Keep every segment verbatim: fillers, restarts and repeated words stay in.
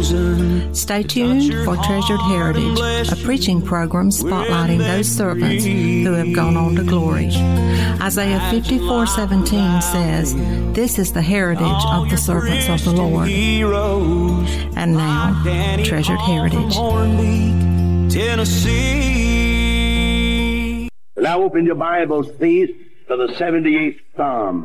Stay tuned for Treasured Heritage, a preaching program spotlighting those servants who have gone on to glory. Isaiah fifty-four seventeen says, "This is the heritage of the servants of the Lord." And now, Treasured Heritage. Tennessee. Now open your Bibles, please, to the seventy-eighth Psalm.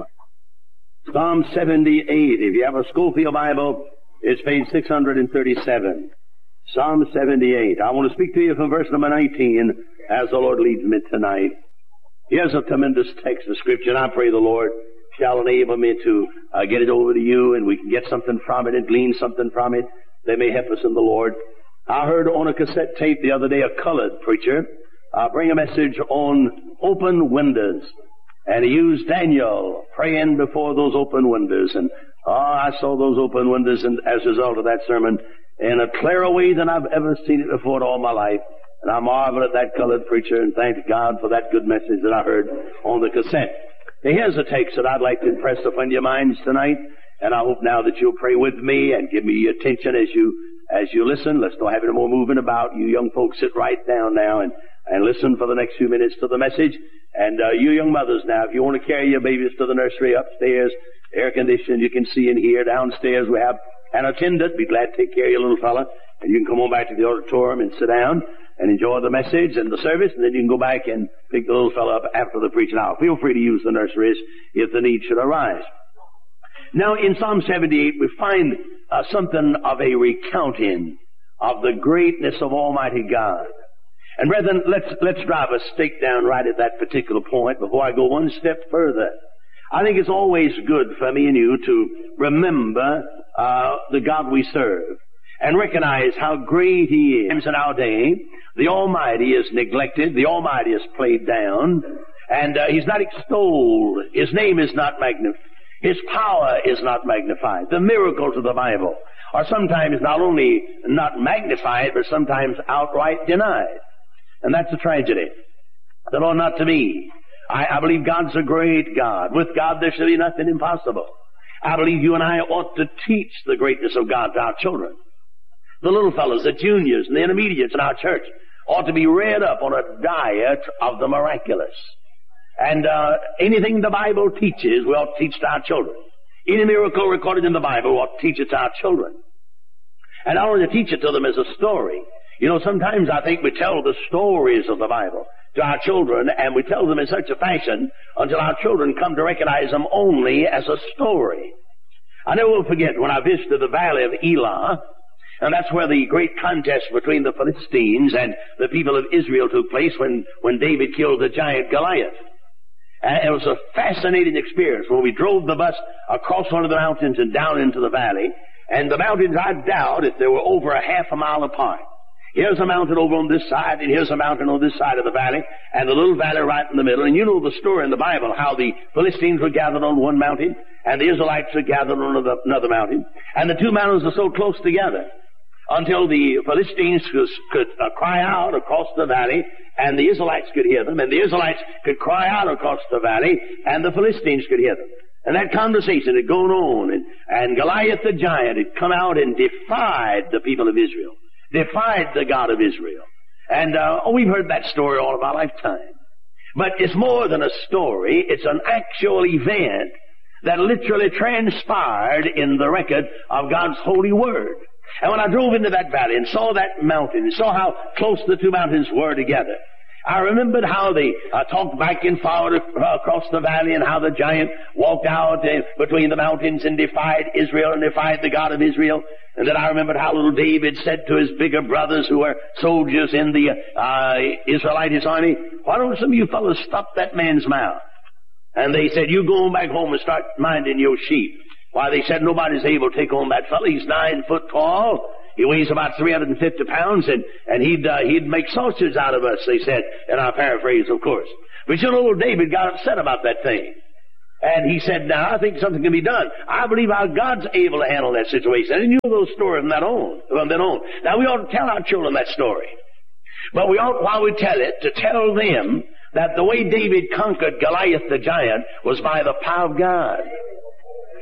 Psalm seventy-eight. If you have a Schofield Bible, it's page six hundred thirty-seven. Psalm seventy-eight. I want to speak to you from verse number nineteen as the Lord leads me tonight. Here's a tremendous text of Scripture, and I pray the Lord shall enable me to uh, get it over to you, and we can get something from it and glean something from it that may help us in the Lord. I heard on a cassette tape the other day a colored preacher uh, bring a message on open windows. And he used Daniel praying before those open windows. And oh, I saw those open windows and as a result of that sermon in a clearer way than I've ever seen it before in all my life. And I marvel at that colored preacher and thank God for that good message that I heard on the cassette. Now, here's a text that I'd like to impress upon your minds tonight. And I hope now that you'll pray with me and give me your attention as you as you listen. Let's don't have any more moving about. You young folks sit right down now and, and listen for the next few minutes to the message. And uh, you young mothers now, if you want to carry your babies to the nursery upstairs, air conditioned, you can see in here. Downstairs we have an attendant. Be glad to take care of your little fella. And you can come on back to the auditorium and sit down and enjoy the message and the service. And then you can go back and pick the little fella up after the preaching hour. Feel free to use the nurseries if the need should arise. Now, in Psalm seventy-eight, we find uh, something of a recounting of the greatness of Almighty God. And brethren, let's, let's drive a stake down right at that particular point before I go one step further. I think it's always good for me and you to remember uh, the God we serve and recognize how great He is. In our day, the Almighty is neglected, the Almighty is played down, and uh, He's not extolled. His name is not magnified. His power is not magnified. The miracles of the Bible are sometimes not only not magnified, but sometimes outright denied. And that's a tragedy. The Lord, not to me. I, I believe God's a great God. With God there shall be nothing impossible. I believe you and I ought to teach the greatness of God to our children. The little fellows, the juniors, and the intermediates in our church ought to be reared up on a diet of the miraculous. And uh, anything the Bible teaches, we ought to teach to our children. Any miracle recorded in the Bible, we ought to teach it to our children. And not only to teach it to them as a story. You know, sometimes I think we tell the stories of the Bible to our children, and we tell them in such a fashion until our children come to recognize them only as a story. I never will forget when I visited the valley of Elah, and that's where the great contest between the Philistines and the people of Israel took place when, when David killed the giant Goliath. And it was a fascinating experience when we drove the bus across one of the mountains and down into the valley. And the mountains, I doubt if they were over a half a mile apart. Here's a mountain over on this side, and here's a mountain on this side of the valley, and the little valley right in the middle. And you know the story in the Bible, how the Philistines were gathered on one mountain, and the Israelites were gathered on another, another mountain. And the two mountains are so close together until the Philistines could, could uh, cry out across the valley, and the Israelites could hear them, and the Israelites could cry out across the valley, and the Philistines could hear them. And that conversation had gone on, and, and Goliath the giant had come out and defied the people of Israel, defied the God of Israel. And uh, oh, we've heard that story all of our lifetime. But it's more than a story. It's an actual event that literally transpired in the record of God's holy word. And when I drove into that valley and saw that mountain and saw how close the two mountains were together, I remembered how they uh, talked back and forward across the valley and how the giant walked out uh, between the mountains and defied Israel and defied the God of Israel. And then I remembered how little David said to his bigger brothers who were soldiers in the uh, Israelite army, "Why don't some of you fellows stop that man's mouth?" And they said, "You go on back home and start minding your sheep." Why, they said, nobody's able to take on that fellow. He's nine foot tall. He weighs about three hundred fifty pounds, and, and he'd, uh, he'd make sausage out of us, they said, in our paraphrase, of course. But you know, old David got upset about that thing. And he said, now, I think something can be done. I believe our God's able to handle that situation. And you know those stories from that on, from then on. Now, we ought to tell our children that story. But we ought, while we tell it, to tell them that the way David conquered Goliath the giant was by the power of God.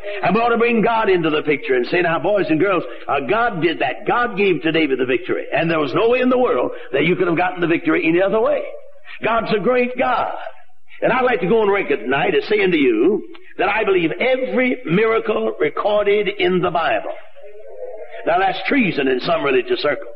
And we ought to bring God into the picture and say, now, boys and girls, uh, God did that. God gave to David the victory. And there was no way in the world that you could have gotten the victory any other way. God's a great God. And I'd like to go on record tonight as saying to you that I believe every miracle recorded in the Bible. Now, that's treason in some religious circles.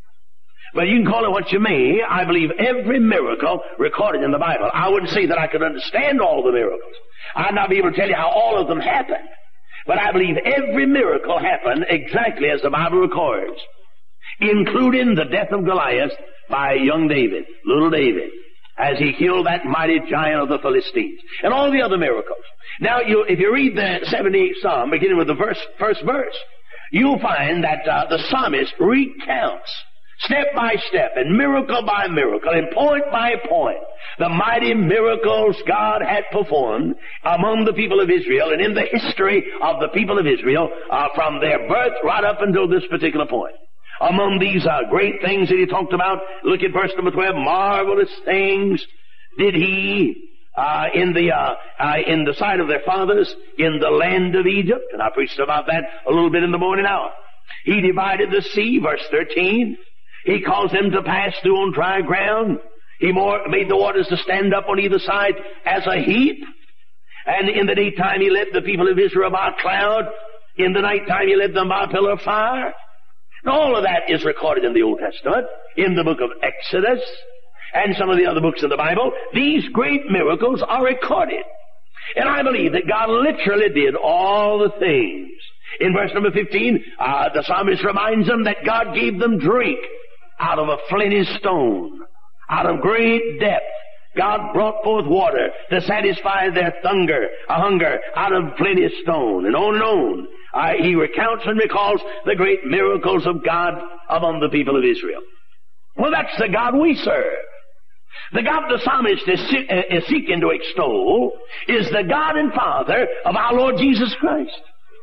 But you can call it what you may. I believe every miracle recorded in the Bible. I wouldn't say that I could understand all the miracles. I'd not be able to tell you how all of them happened. But I believe every miracle happened exactly as the Bible records, including the death of Goliath by young David, little David, as he killed that mighty giant of the Philistines, and all the other miracles. Now, you, if you read the seventy-eighth Psalm, beginning with the verse, first verse, you'll find that uh, the psalmist recounts step by step and miracle by miracle and point by point the mighty miracles God had performed among the people of Israel and in the history of the people of Israel uh, from their birth right up until this particular point. Among these uh, great things that he talked about, look at verse number twelve, marvelous things did he uh, in the uh, uh, in the sight of their fathers in the land of Egypt. And I preached about that a little bit in the morning hour. He divided the sea, verse thirteen. He caused them to pass through on dry ground. He more, made the waters to stand up on either side as a heap. And in the daytime he led the people of Israel by a cloud. In the nighttime he led them by a pillar of fire. And all of that is recorded in the Old Testament, in the book of Exodus, and some of the other books of the Bible. These great miracles are recorded. And I believe that God literally did all the things. In verse number fifteen, uh, the psalmist reminds them that God gave them drink out of a flinty stone, out of great depth. God brought forth water to satisfy their hunger, a hunger out of flinty stone, and on and on. Uh, he recounts and recalls the great miracles of God among the people of Israel. Well, that's the God we serve. The God the psalmist is, is seeking to extol is the God and Father of our Lord Jesus Christ.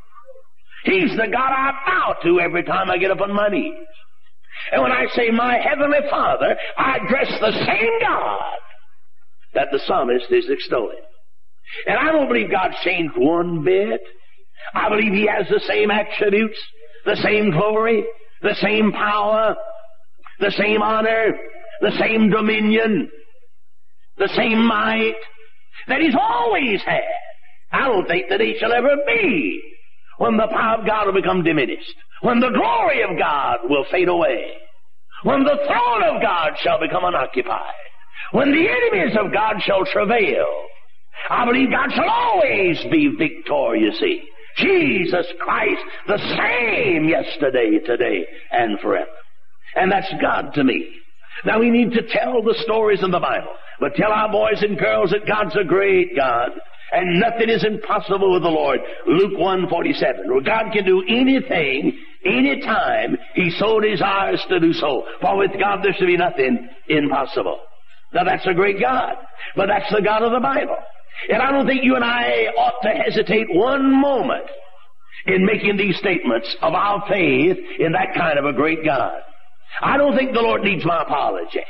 He's the God I bow to every time I get up on my knees. And when I say my heavenly Father, I address the same God that the psalmist is extolling. And I don't believe God's changed one bit. I believe He has the same attributes, the same glory, the same power, the same honor, the same dominion, the same might that He's always had. I don't think that He shall ever be when the power of God will become diminished, when the glory of God will fade away, when the throne of God shall become unoccupied, when the enemies of God shall travail. I believe God shall always be victorious. See, Jesus Christ, the same yesterday, today, and forever. And that's God to me. Now we need to tell the stories in the Bible, but tell our boys and girls that God's a great God, and nothing is impossible with the Lord. Luke one forty-seven. Well, God can do anything, anytime He so desires to do so. For with God there should be nothing impossible. Now that's a great God, but that's the God of the Bible. And I don't think you and I ought to hesitate one moment in making these statements of our faith in that kind of a great God. I don't think the Lord needs my apology.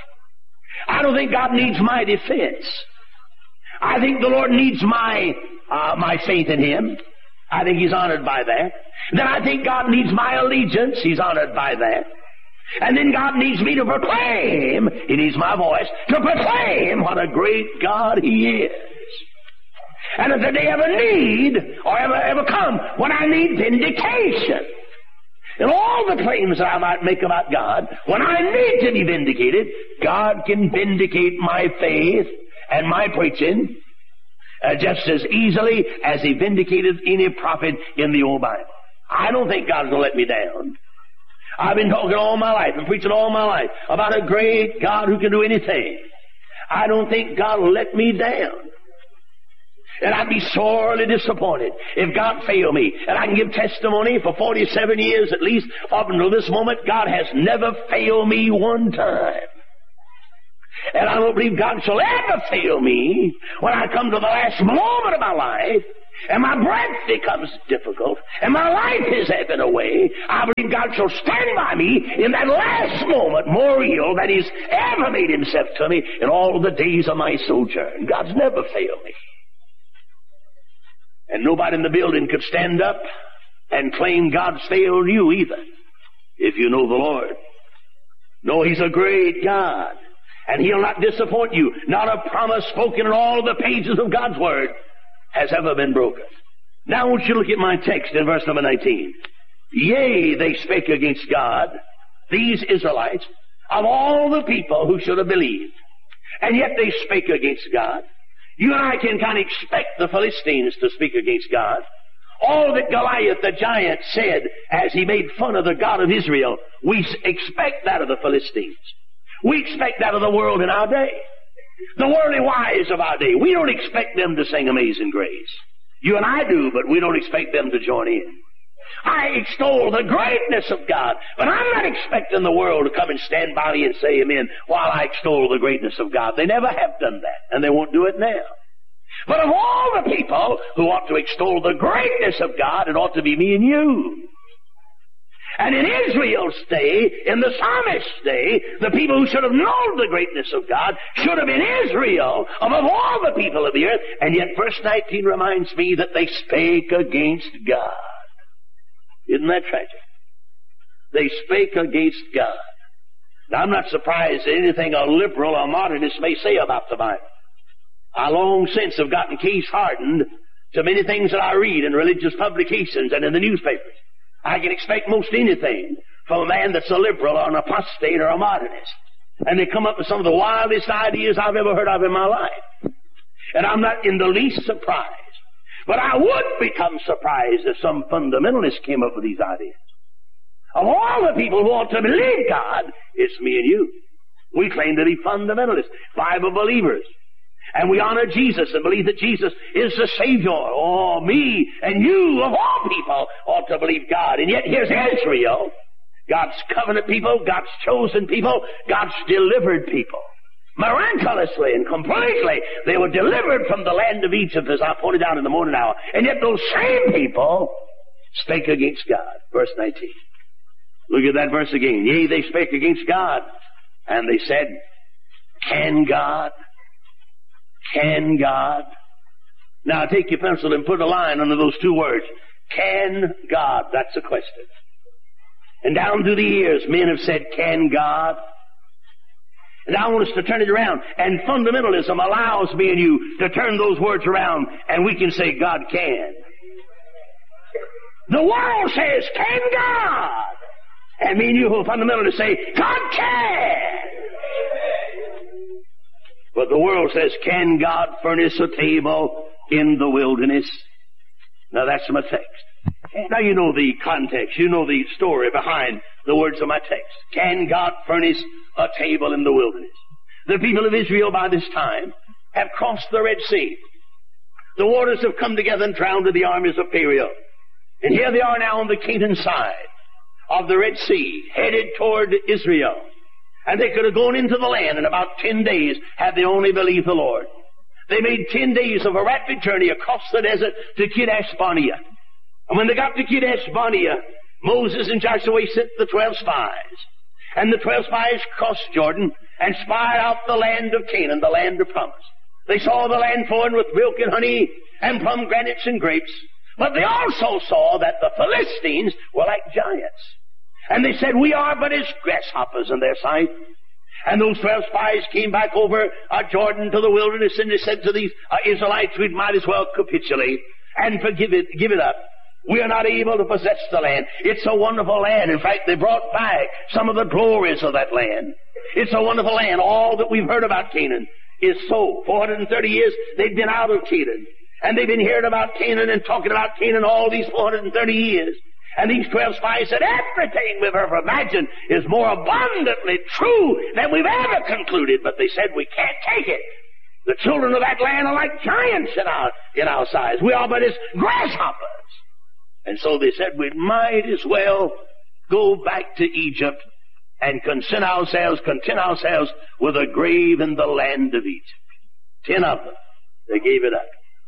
I don't think God needs my defense. I think the Lord needs my uh, my faith in Him. I think He's honored by that. Then I think God needs my allegiance. He's honored by that. And then God needs me to proclaim, He needs my voice, to proclaim what a great God He is. And if the day ever need, or ever, ever come, when I need vindication, and all the claims that I might make about God, when I need to be vindicated, God can vindicate my faith and my preaching uh, just as easily as He vindicated any prophet in the old Bible. I don't think God's going to let me down. I've been talking all my life and preaching all my life about a great God who can do anything. I don't think God will let me down. And I'd be sorely disappointed if God failed me. And I can give testimony for forty-seven years at least, up until this moment, God has never failed me one time. And I don't believe God shall ever fail me when I come to the last moment of my life, and my breath becomes difficult, and my life is ebbing away. I believe God shall stand by me in that last moment more real than He's ever made Himself to me in all the days of my sojourn. God's never failed me. And nobody in the building could stand up and claim God's failed you either, if you know the Lord. No, He's a great God, and He'll not disappoint you. Not a promise spoken in all the pages of God's Word has ever been broken. Now I want you to look at my text in verse number nineteen. Yea, they spake against God, these Israelites, of all the people who should have believed. And yet they spake against God. You and I can kind of expect the Philistines to speak against God. All that Goliath the giant said as he made fun of the God of Israel, we expect that of the Philistines. We expect that of the world in our day. The worldly wise of our day, we don't expect them to sing Amazing Grace. You and I do, but we don't expect them to join in. I extol the greatness of God, but I'm not expecting the world to come and stand by me and say amen while I extol the greatness of God. They never have done that, and they won't do it now. But of all the people who ought to extol the greatness of God, it ought to be me and you. And in Israel's day, in the psalmist's day, the people who should have known the greatness of God should have been Israel above all the people of the earth. And yet verse nineteen reminds me that they spake against God. Isn't that tragic? They spake against God. Now, I'm not surprised at anything a liberal or modernist may say about the Bible. I long since have gotten case hardened to many things that I read in religious publications and in the newspapers. I can expect most anything from a man that's a liberal or an apostate or a modernist. And they come up with some of the wildest ideas I've ever heard of in my life. And I'm not in the least surprised. But I would become surprised if some fundamentalist came up with these ideas. Of all the people who ought to believe God, it's me and you. We claim to be fundamentalists, Bible believers. And we honor Jesus and believe that Jesus is the Savior. Oh, me and you, of all people, ought to believe God. And yet here's Israel, God's covenant people, God's chosen people, God's delivered people. Miraculously and completely, they were delivered from the land of Egypt, as I pointed out in the morning hour. And yet those same people spake against God. Verse nineteen. Look at that verse again. Yea, they spake against God. And they said, can God? Can God? Now take your pencil and put a line under those two words. Can God? That's a question. And down through the years, men have said, can God? And I want us to turn it around. And fundamentalism allows me and you to turn those words around, and we can say, God can. The world says, can God? And me and you who are fundamentalists say, God can. But the world says, can God furnish a table in the wilderness? Now that's my text. Now you know the context. You know the story behind the words of my text. Can God furnish a table in the wilderness? The people of Israel by this time have crossed the Red Sea. The waters have come together and drowned the armies of Pharaoh. And here they are now on the Canaan side of the Red Sea, headed toward Israel. And they could have gone into the land in about ten days had they only believed the Lord. They made ten days of a rapid journey across the desert to Kadesh Barnea. And when they got to Kadesh Barnea, Moses and Joshua sent the twelve spies. And the twelve spies crossed Jordan and spied out the land of Canaan, the land of promise. They saw the land flowing with milk and honey and pomegranates and grapes. But they also saw that the Philistines were like giants. And they said, we are but as grasshoppers in their sight. And those twelve spies came back over uh, Jordan to the wilderness, and they said to these uh, Israelites, we might as well capitulate and forgive it, give it up. We are not able to possess the land. It's a wonderful land. In fact, they brought back some of the glories of that land. It's a wonderful land. All that we've heard about Canaan is so. four hundred thirty years, they've been out of Canaan. And they've been hearing about Canaan and talking about Canaan all these four hundred thirty years. And these twelve spies said, everything we've ever imagined is more abundantly true than we've ever concluded. But they said, we can't take it. The children of that land are like giants in our, in our size. We are but as grasshoppers. And so they said, we might as well go back to Egypt and content ourselves, content ourselves with a grave in the land of Egypt. Ten of them. They gave it up.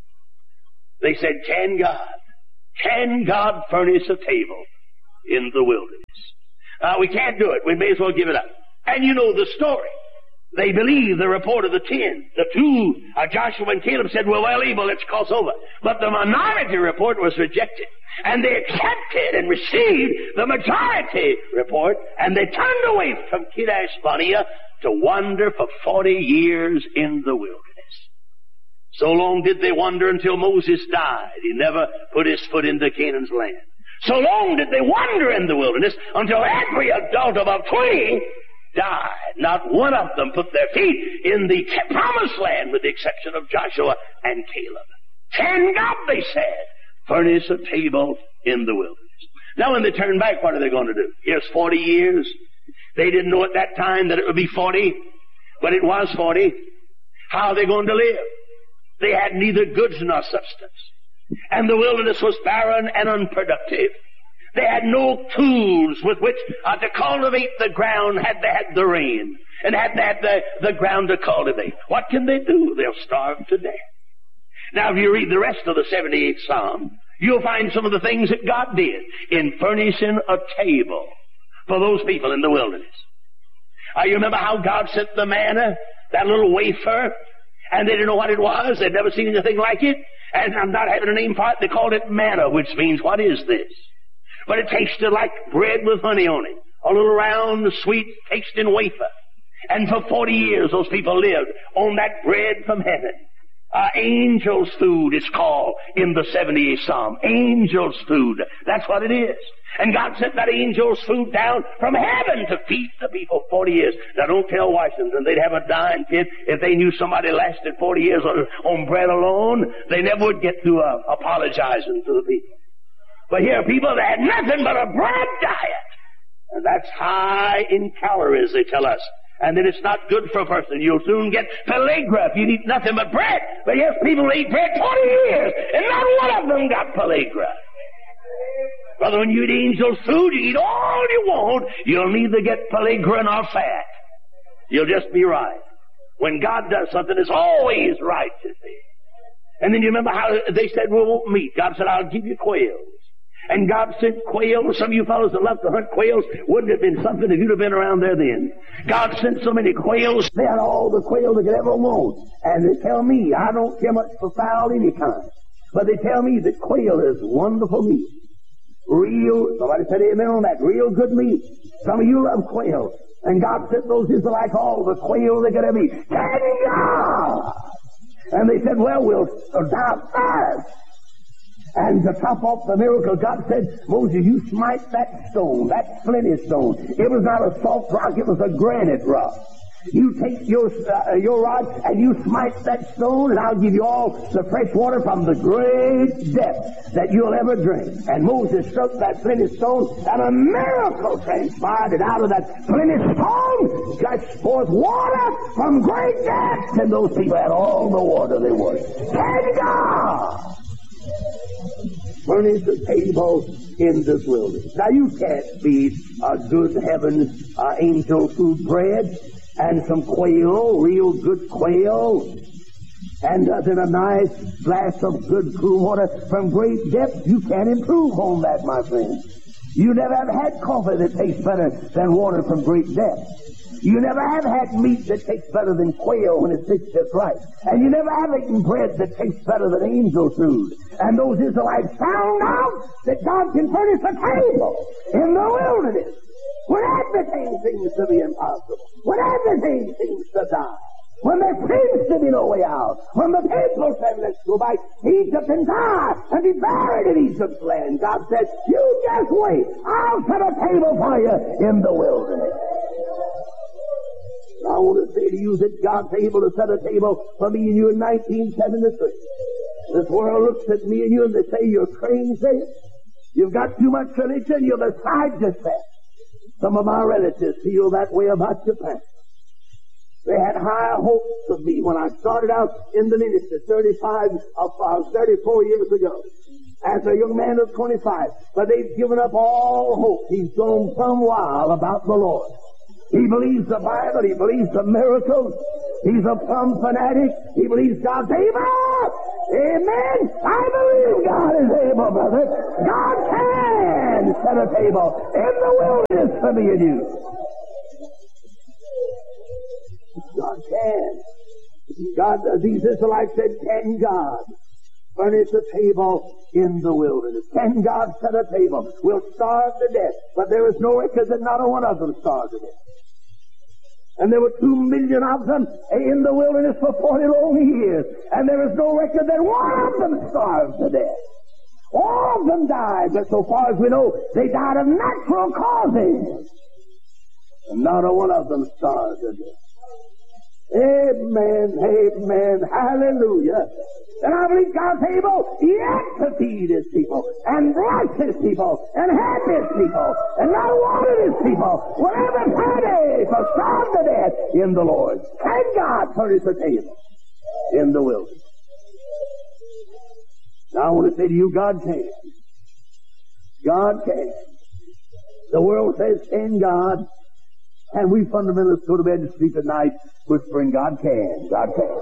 They said, can God, can God furnish a table in the wilderness? Uh, we can't do it. We may as well give it up. And you know the story. They believed the report of the ten. The two, uh, Joshua and Caleb, said, we're well able, let's cross over. But the minority report was rejected. And they accepted and received the majority report, and they turned away from Kadesh Barnea to wander for forty years in the wilderness. So long did they wander until Moses died. He never put his foot into Canaan's land. So long did they wander in the wilderness until every adult above twenty died. Not one of them put their feet in the promised land with the exception of Joshua and Caleb. Can God, they said, furnish a table in the wilderness? Now when they turn back, what are they going to do? Here's forty years. They didn't know at that time that it would be forty, but it was forty. How are they going to live? They had neither goods nor substance. And the wilderness was barren and unproductive. They had no tools with which uh, to cultivate the ground had they had the rain. And had they had the, the ground to cultivate. What can they do? They'll starve to death. Now if you read the rest of the seventy-eighth Psalm, you'll find some of the things that God did in furnishing a table for those people in the wilderness. Uh, you remember how God sent the manna, that little wafer, and they didn't know what it was. They'd never seen anything like it. And I'm not having a name for it. They called it manna, which means, what is this? But it tasted like bread with honey on it. A little round, sweet, tasting wafer. And for forty years, those people lived on that bread from heaven. Uh, angel's food is called in the seventy-eighth Psalm. Angel's food. That's what it is. And God sent that angel's food down from heaven to feed the people forty years. Now don't tell Washington they'd have a dying pit if they knew somebody lasted forty years on, on bread alone. They never would get through uh, apologizing to the people. But here are people that had nothing but a bread diet. And that's high in calories, they tell us. And then it's not good for a person. You'll soon get pellagra if you eat nothing but bread. But yes, people eat bread twenty years, and not one of them got pellagra. Brother, when you eat angel's food, you eat all you want. You'll neither get pellagra nor fat. You'll just be right. When God does something, it's always right, you see. And then you remember how they said, we won't meat. God said, I'll give you quails. And God sent quails. Some of you fellows that love to hunt quails, wouldn't have been something if you'd have been around there then. God sent so many quails, they had all the quail they could ever want. And they tell me, I don't care much for fowl any kind, but they tell me that quail is wonderful meat. Real, somebody said amen on that, real good meat. Some of you love quail. And God sent those Israelites all the quail they could ever eat. Thank God! And they said, well, we'll die first. And to top off the miracle, God said, Moses, you smite that stone, that flinty stone. It was not a soft rock, it was a granite rock. You take your uh, your rod and you smite that stone, and I'll give you all the fresh water from the great depth that you'll ever drink. And Moses struck that flinty stone, and a miracle transpired, and out of that flinty stone gushed forth water from great depths, and those people had all the water they wanted. Thank God! Furnish a table in this wilderness. Now you can't feed a good heaven uh, angel food bread and some quail, real good quail, and uh, then a nice glass of good cool water from great depths. You can't improve on that, my friend. You never have had coffee that tastes better than water from great depths. You never have had meat that tastes better than quail when it's pitched just right. And you never have eaten bread that tastes better than angel food. And those Israelites found out that God can furnish a table in the wilderness when everything seems to be impossible, when everything seems to die, when there seems to be no way out, when the people said, let's go back to Egypt and die and be buried in Egypt's land. God said, you just wait. I'll set a table for you in the wilderness. I want to say to you that God's able to set a table for me and you in nineteen seventy-three. This world looks at me and you and they say, you're crazy. You've got too much religion. You're beside yourself. Some of my relatives feel that way about Japan. They had high hopes of me when I started out in the ministry thirty-five, uh, thirty-four years ago. As a young man of twenty-five. But they've given up all hope. He's gone some while about the Lord. He believes the Bible. He believes the miracles. He's a plumb fanatic. He believes God's able. Amen. I believe God is able, brother. God can set a table in the wilderness for me and you. can. God, these Israelites said, can God furnish a table in the wilderness? Can God set a table? We'll starve to death. But there is no record that not a one of them starved to death. And there were two million of them in the wilderness for forty long years. And there is no record that one of them starved to death. All of them died, but so far as we know, they died of natural causes. And not a one of them starved to death. Amen, amen, hallelujah. And I believe God's able yet to feed His people, and bless His people, and help His people, and not one of His people will ever perish or starve to death in the Lord. Can God furnish a table in the wilderness? Now I want to say to you, God can. God can. The world says, can God? And we fundamentalists go to bed and sleep at night whispering, God can, God can.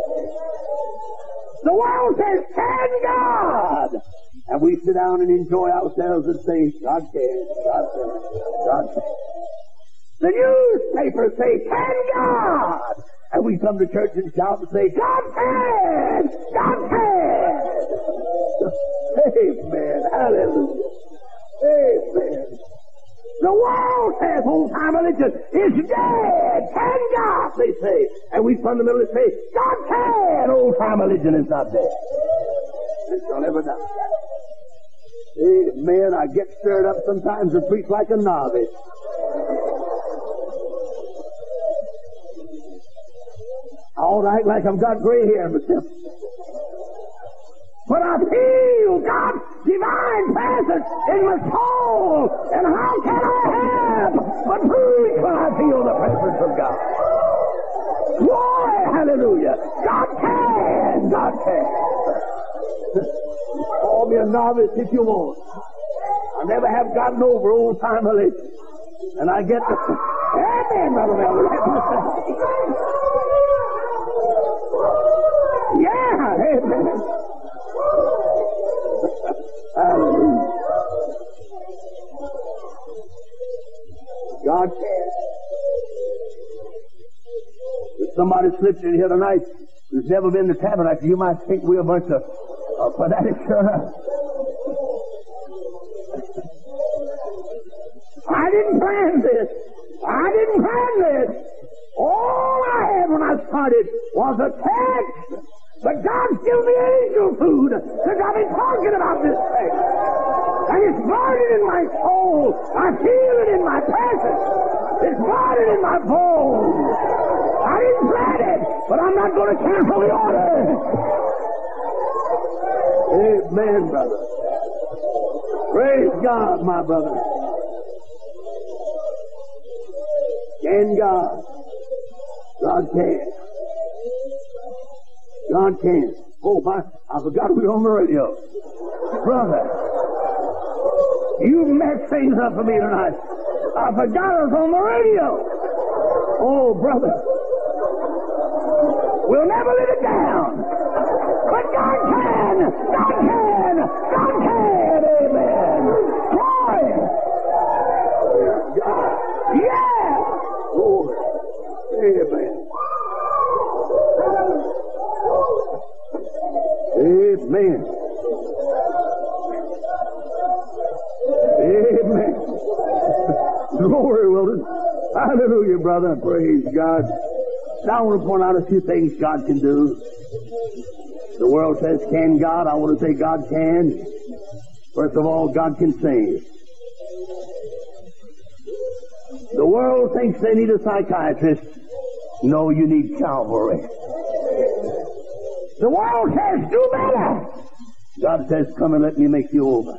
The world says, can God? And we sit down and enjoy ourselves and say, God can, God can, God can. The newspapers say, can God? And we come to church and shout and say, God can, God can. Amen, hallelujah. Amen. The world says old-time religion is dead. Can God, they say. And we fundamentalists say, God can. Old-time religion is not dead. It shall never die. Amen. I get stirred up sometimes and preach like a novice. I ought to act like I've got gray hair myself. But I feel God's divine presence in my soul. And how can I have but preach when I feel the presence of God? Glory, hallelujah. God can, God can. Call me a novice if you want. I never have gotten over old-time religion. And I get the... Amen, Brother Melvin. Yeah, amen. Hallelujah. God can. If somebody slips in here tonight who's never been to Tabernacle, you might think we're a bunch of uh, fanatics. I didn't plan this. I didn't plan this. All I had when I started was a text. But God's given me angel food that got me talking about this text. And it's burning in my soul. I feel it in my presence. It's burning in my bones. I didn't plan it, but I'm not going to cancel the order. Amen, brother. Praise God, my brother. Can God? God can. God can. Oh, my, I forgot we were on the radio. Brother, you messed things up for me tonight. I forgot I was on the radio. Oh, brother. We'll never live it down. But God can. God can. God can. Amen. Glory. God. Yeah. Oh, amen. Amen. Amen. Glory, Wilton. Hallelujah, brother. Praise God. Now I want to point out a few things God can do. The world says, can God? I want to say God can. First of all, God can save. The world thinks they need a psychiatrist. No, you need Calvary. The world says, do better. God says, come and let me make you over.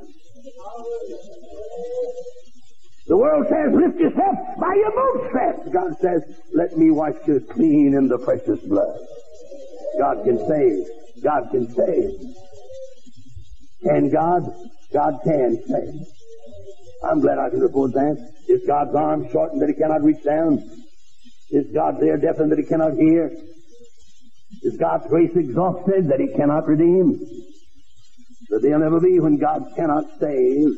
The world says, lift yourself by your bootstraps. God says, let me wash you clean in the precious blood. God can save. God can save. Can God? God can save. I'm glad I can report that. Is God's arm shortened that He cannot reach down? Is God's ear deafened that He cannot hear? Is God's grace exhausted that He cannot redeem? But there'll never be when God cannot save.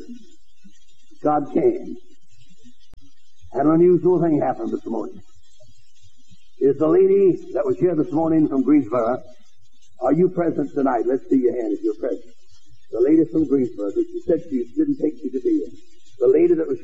God can. An unusual thing happened this morning. Is the lady that was here this morning from Greensboro, are you present tonight? Let's see your hand if you're present. The lady from Greensboro, that she said she didn't take you to be here. The lady that was